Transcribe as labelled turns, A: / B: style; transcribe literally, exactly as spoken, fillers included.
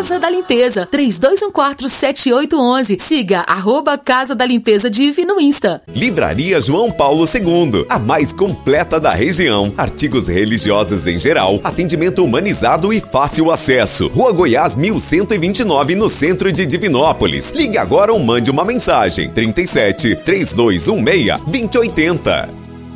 A: Casa da Limpeza, três dois um quatro, sete oito um um. Siga arroba Casa da Limpeza Div no Insta.
B: Livraria João Paulo segundo, a mais completa da região. Artigos religiosos em geral, atendimento humanizado e fácil acesso. Rua Goiás mil cento e vinte e nove, no centro de Divinópolis. Ligue agora ou mande uma mensagem. trinta e sete, três dois um seis, dois zero oito zero.